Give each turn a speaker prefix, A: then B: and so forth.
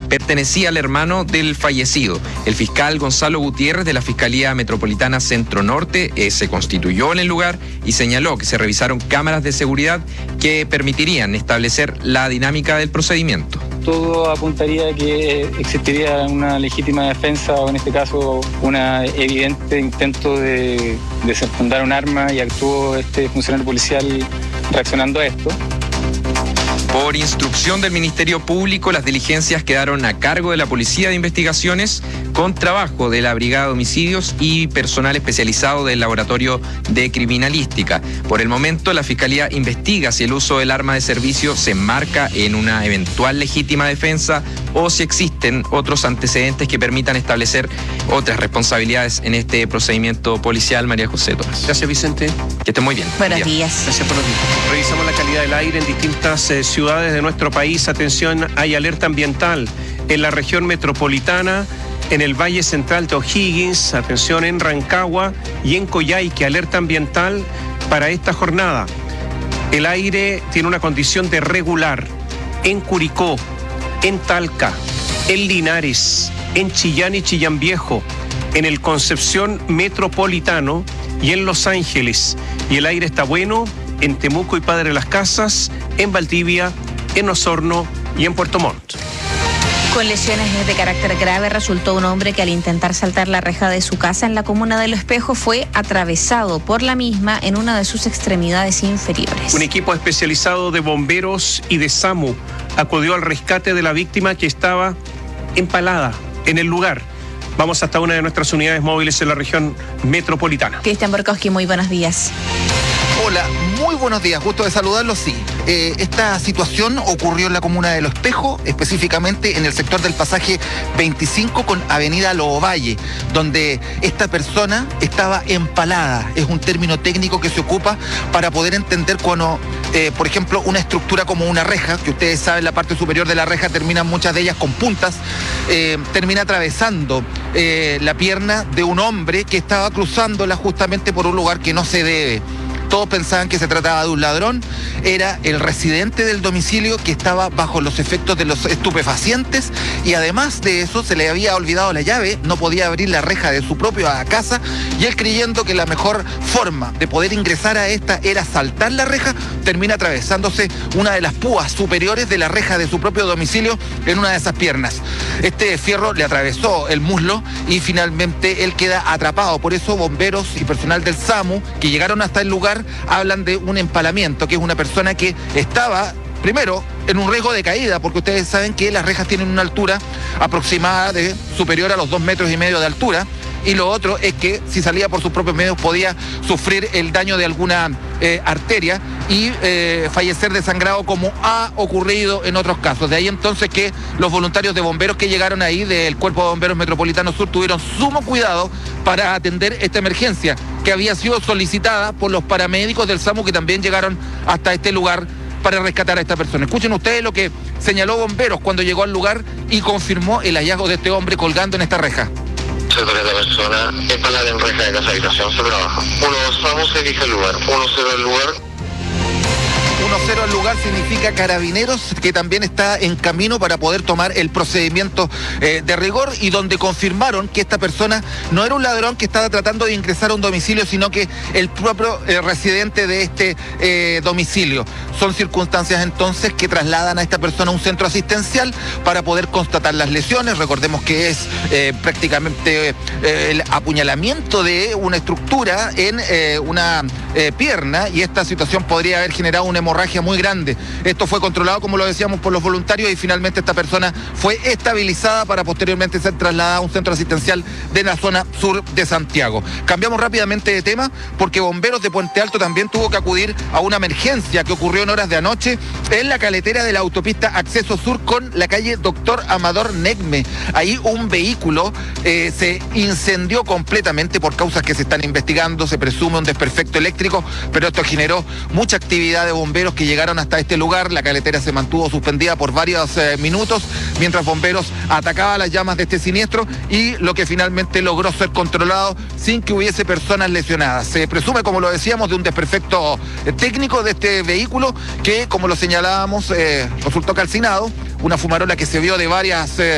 A: pertenecía al hermano del fallecido. El fiscal Gonzalo Gutiérrez de la Fiscalía Metropolitana Centro Norte se constituyó en el lugar y señaló que se revisaron cámaras de seguridad que permitirían establecer la dinámica del procedimiento.
B: Todo apuntaría a que existiría una legítima defensa o en este caso una evidente intento de desenfundar un arma y actuó este funcionario policial reaccionando a esto.
A: Por instrucción del Ministerio Público, las diligencias quedaron a cargo de la Policía de Investigaciones con trabajo de la Brigada de Homicidios y personal especializado del Laboratorio de Criminalística. Por el momento, la Fiscalía investiga si el uso del arma de servicio se enmarca en una eventual legítima defensa o si existen otros antecedentes que permitan establecer otras responsabilidades en este procedimiento policial. María José Tomás.
C: Gracias, Vicente.
A: Que esté muy bien.
D: Buenos días.
C: Gracias por los días. Revisamos la calidad del aire en distintas ciudades de nuestro país. Atención, hay alerta ambiental en la región metropolitana, en el Valle Central de O'Higgins, atención en Rancagua y en Coyhaique, alerta ambiental para esta jornada. El aire tiene una condición de regular en Curicó, en Talca, en Linares, en Chillán y Chillán Viejo, en el Concepción Metropolitano y en Los Ángeles. Y el aire está bueno en Temuco y Padre Las Casas, en Valdivia, en Osorno y en Puerto Montt.
D: Con lesiones de carácter grave resultó un hombre que al intentar saltar la reja de su casa en la comuna de Lo Espejo fue atravesado por la misma en una de sus extremidades inferiores.
C: Un equipo especializado de bomberos y de SAMU acudió al rescate de la víctima que estaba empalada en el lugar. Vamos hasta una de nuestras unidades móviles en la región metropolitana.
D: Cristian Borkowski, muy buenos días.
E: Hola, muy buenos días, gusto de saludarlos, sí. Esta situación ocurrió en la comuna de Lo Espejo, específicamente en el sector del pasaje 25 con avenida Loovalle, donde esta persona estaba empalada. Es un término técnico que se ocupa para poder entender cuando, por ejemplo, una estructura como una reja, que ustedes saben, la parte superior de la reja terminan muchas de ellas con puntas, termina atravesando la pierna de un hombre que estaba cruzándola justamente por un lugar que no se debe. Todos pensaban que se trataba de un ladrón, era el residente del domicilio que estaba bajo los efectos de los estupefacientes y además de eso se le había olvidado la llave, no podía abrir la reja de su propia casa y él creyendo que la mejor forma de poder ingresar a esta era saltar la reja, termina atravesándose una de las púas superiores de la reja de su propio domicilio en una de esas piernas. Este fierro le atravesó el muslo y finalmente él queda atrapado. Por eso bomberos y personal del SAMU que llegaron hasta el lugar hablan de un empalamiento, que es una persona que estaba, primero, en un riesgo de caída, porque ustedes saben que las rejas tienen una altura aproximada de superior a los 2,5 metros de altura, y lo otro es que si salía por sus propios medios podía sufrir el daño de alguna arteria y fallecer desangrado como ha ocurrido en otros casos. De ahí entonces que los voluntarios de bomberos que llegaron ahí del Cuerpo de Bomberos Metropolitano Sur tuvieron sumo cuidado para atender esta emergencia que había sido solicitada por los paramédicos del SAMU que también llegaron hasta este lugar para rescatar a esta persona. Escuchen ustedes lo que señaló Bomberos cuando llegó al lugar y confirmó el hallazgo de este hombre colgando en esta reja.
F: Se trata de persona empalada en reja de casa habitación sobre abajo. Uno SAMU se dirige al lugar, 1-0 al lugar.
E: 1-0 al lugar significa Carabineros, que también está en camino para poder tomar el procedimiento de rigor y donde confirmaron que esta persona no era un ladrón que estaba tratando de ingresar a un domicilio, sino que el propio residente de este domicilio. Son circunstancias entonces que trasladan a esta persona a un centro asistencial para poder constatar las lesiones. Recordemos que es prácticamente el apuñalamiento de una estructura en una pierna y esta situación podría haber generado una hemorragia muy grande. Esto fue controlado, como lo decíamos, por los voluntarios y finalmente esta persona fue estabilizada para posteriormente ser trasladada a un centro asistencial de la zona sur de Santiago. Cambiamos rápidamente de tema porque Bomberos de Puente Alto también tuvo que acudir a una emergencia que ocurrió en horas de anoche en la caletera de la autopista Acceso Sur con la calle Doctor Amador Negme. Ahí un vehículo se incendió completamente por causas que se están investigando, se presume un desperfecto eléctrico, pero esto generó mucha actividad de bomberos que llegaron hasta este lugar. La caletera se mantuvo suspendida por varios minutos mientras bomberos atacaban las llamas de este siniestro y lo que finalmente logró ser controlado sin que hubiese personas lesionadas. Se presume, como lo decíamos, de un desperfecto técnico de este vehículo que, como lo señalábamos, resultó calcinado, una fumarola que se vio de varias